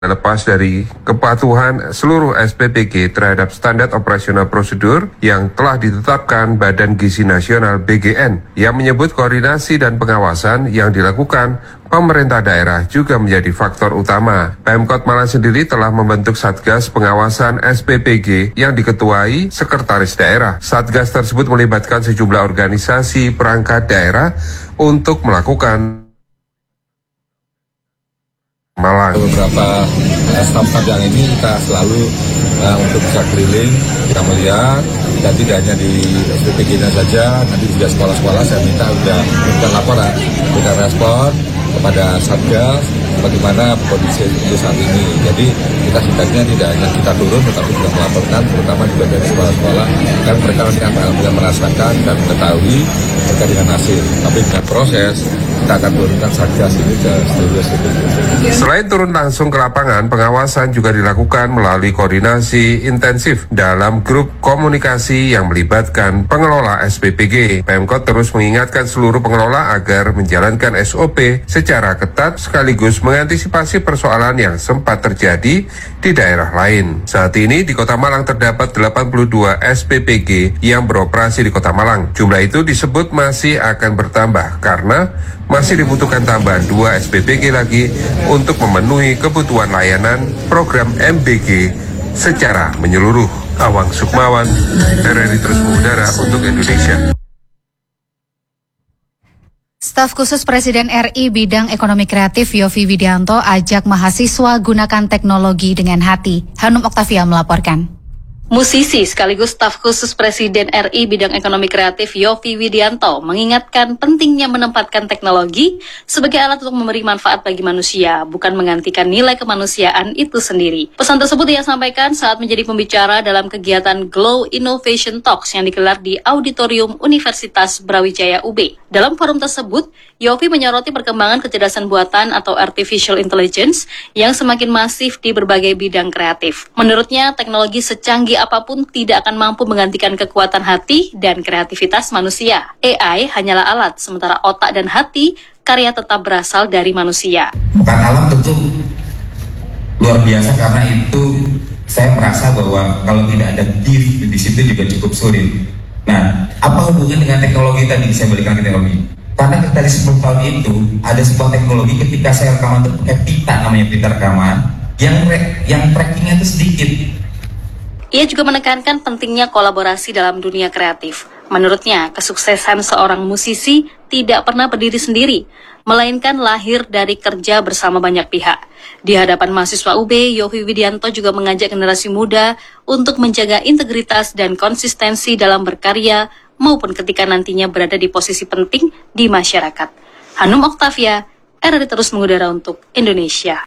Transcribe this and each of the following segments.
lepas dari kepatuhan seluruh SPPG terhadap standar operasional prosedur yang telah ditetapkan Badan Gizi Nasional BGN yang menyebut koordinasi dan pengawasan yang dilakukan pemerintah daerah juga menjadi faktor utama. Pemkot Malang sendiri telah membentuk Satgas Pengawasan SPPG yang diketuai Sekretaris Daerah. Satgas tersebut melibatkan sejumlah organisasi perangkat daerah untuk melakukan Malang. Beberapa staf-staf yang ini kita selalu untuk bisa keliling, kita melihat, dan tidak hanya di SPPG-nya saja, nanti juga sekolah-sekolah saya minta sudah memberikan laporan, memberikan respon kepada Satgas bagaimana kondisi saat ini. Jadi kita sebenarnya tidak hanya kita turun, tetapi juga melaporkan, terutama juga dari sekolah-sekolah, kan mereka nanti akan merasakan dan mengetahui terkait dengan hasil. Tapi dengan proses, kita akan turunkan Satgas ini ke seluruh SPPG. Selain turun langsung ke lapangan, pengawasan juga dilakukan melalui koordinasi intensif dalam grup komunikasi yang melibatkan pengelola SPPG. Pemkot terus mengingatkan seluruh pengelola agar menjalankan SOP secara ketat sekaligus mengantisipasi persoalan yang sempat terjadi di daerah lain. Saat ini di Kota Malang terdapat 82 SPPG yang beroperasi di Kota Malang. Jumlah itu disebut masih akan bertambah karena masih dibutuhkan tambahan 2 SPPG lagi untuk memenuhi kebutuhan layanan program MBG secara menyeluruh. Awang Sukmawan, RRI Terus Mengudara untuk Indonesia. Staf khusus Presiden RI bidang ekonomi kreatif Yovie Widianto ajak mahasiswa gunakan teknologi dengan hati. Hanum Oktavia melaporkan. Musisi sekaligus staf khusus Presiden RI bidang ekonomi kreatif Yovie Widianto mengingatkan pentingnya menempatkan teknologi sebagai alat untuk memberi manfaat bagi manusia, bukan menggantikan nilai kemanusiaan itu sendiri. Pesan tersebut ia sampaikan saat menjadi pembicara dalam kegiatan Glow Innovation Talks yang digelar di Auditorium Universitas Brawijaya UB. Dalam forum tersebut, Yovie menyoroti perkembangan kecerdasan buatan atau artificial intelligence yang semakin masif di berbagai bidang kreatif. Menurutnya, teknologi secanggih apapun tidak akan mampu menggantikan kekuatan hati dan kreativitas manusia. AI hanyalah alat, sementara otak dan hati karya tetap berasal dari manusia. Bukan alam tentu luar biasa, karena itu saya merasa bahwa kalau tidak ada gift di situ juga cukup sulit. Nah, apa hubungan dengan teknologi tadi? Saya berikan ke teknologi. Karena dari 10 tahun itu ada sebuah teknologi ketika saya rekaman itu pakai pita, namanya pita rekaman, yang trackingnya itu sedikit. Ia juga menekankan pentingnya kolaborasi dalam dunia kreatif. Menurutnya, kesuksesan seorang musisi tidak pernah berdiri sendiri, melainkan lahir dari kerja bersama banyak pihak. Di hadapan mahasiswa UB, Yovie Widianto juga mengajak generasi muda untuk menjaga integritas dan konsistensi dalam berkarya maupun ketika nantinya berada di posisi penting di masyarakat. Hanum Oktavia, RRI Terus Mengudara untuk Indonesia.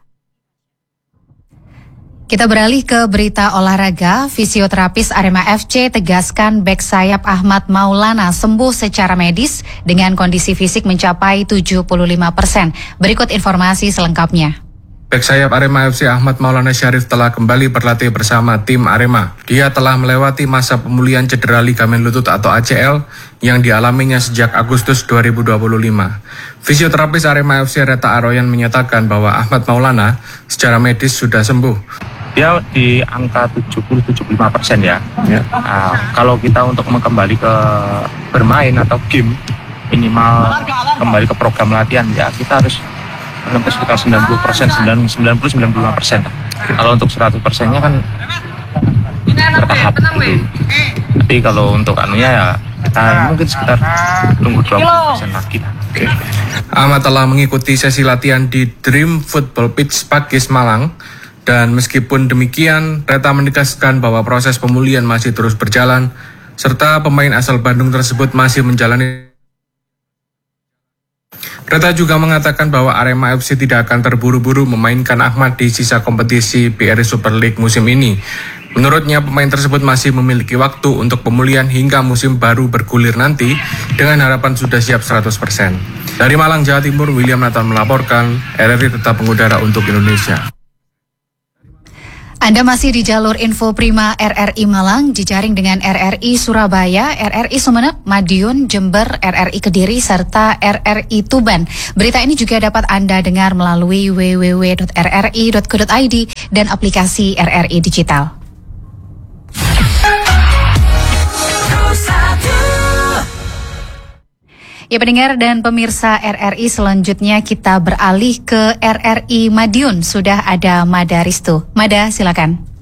Kita beralih ke berita olahraga. Fisioterapis Arema FC tegaskan bek sayap Ahmad Maulana sembuh secara medis dengan kondisi fisik mencapai 75%. Berikut informasi selengkapnya. Bek sayap Arema FC Ahmad Maulana Syarif telah kembali berlatih bersama tim Arema. Dia telah melewati masa pemulihan cedera ligamen lutut atau ACL yang dialaminya sejak Agustus 2025. Fisioterapis Arema FC Reta Aroyan menyatakan bahwa Ahmad Maulana secara medis sudah sembuh. Dia di angka 70-75% ya. Kalau kita untuk kembali ke bermain atau game, minimal kembali ke program latihan ya kita harus sampai sekitar 90%, 90-95%. Kalau untuk 100%-nya kan bertahap gitu. Tapi kalau untuk anunya ya kita mungkin sekitar tunggu 20% lagi. Ahmad telah mengikuti sesi latihan di Dream Football Pitch Pakis Malang. Dan meskipun demikian, Reta menegaskan bahwa proses pemulihan masih terus berjalan, serta pemain asal Bandung tersebut masih menjalani. Reta juga mengatakan bahwa Arema FC tidak akan terburu-buru memainkan Ahmad di sisa kompetisi BRI Super League musim ini. Menurutnya, pemain tersebut masih memiliki waktu untuk pemulihan hingga musim baru bergulir nanti, dengan harapan sudah siap 100%. Dari Malang, Jawa Timur, William Nathan melaporkan, RRI Tetap Mengudara untuk Indonesia. Anda masih di jalur Info Prima RRI Malang, jejaring dengan RRI Surabaya, RRI Sumeneb, Madiun, Jember, RRI Kediri, serta RRI Tuban. Berita ini juga dapat Anda dengar melalui www.rri.co.id dan aplikasi RRI Digital. Ya pendengar dan pemirsa RRI, selanjutnya kita beralih ke RRI Madiun. Sudah ada Mada Ristu. Mada, silakan.